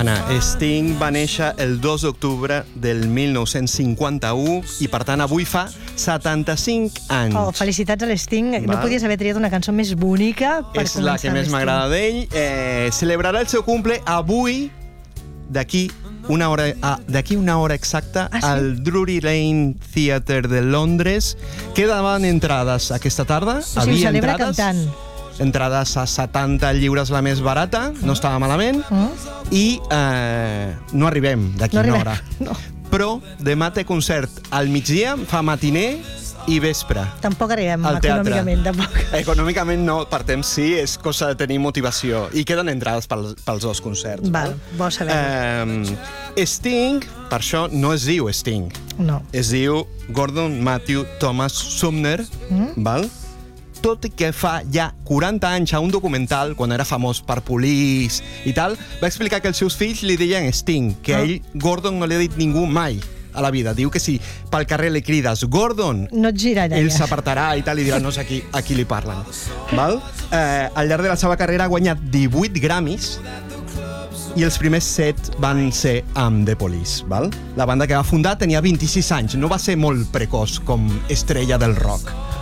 Anna, Sting va néixer el 2 d'octubre del 1951 i, per tant, avui fa 75 anys. Oh, felicitats a l'Sting. No Val. podies haver triat una cançó més bonica per És la que més m'agrada d'ell. Celebrarà el seu cumple avui, d'aquí una hora exacta, Ah, sí? al Drury Lane Theatre de Londres. Quedaven entrades aquesta tarda. O sigui, ho celebra cantant. Entrades a 70 lliures la més barata, no estava malament, i no arribem d'aquí una hora. No. Però demà té concert al migdia, fa matiner i vespre. Tampoc arribem Al teatre. econòmicament, tampoc. Econòmicament no, per temps sí, és cosa de tenir motivació. I queden entrades pels dos concerts. Val, bo saber-ho. Sting, per això no es diu Sting. No. Es diu Gordon Matthew Thomas Sumner, val? Tot i que fa ja 40 anys a un documental, quan era famós per Police i tal, va explicar que els seus fills li deien Sting, que a ell Gordon no li ha dit ningú mai a la vida. Diu que si pel carrer li crides Gordon, No et gira allà. ell s'apartarà i tal, i dirà, no sé a qui li parlen. Val? Al llarg de la seva carrera ha guanyat 18 Grammys i els primers 7 van ser amb The Police. Val? La banda que va fundar tenia 26 anys, no va ser molt precoç com estrella del rock.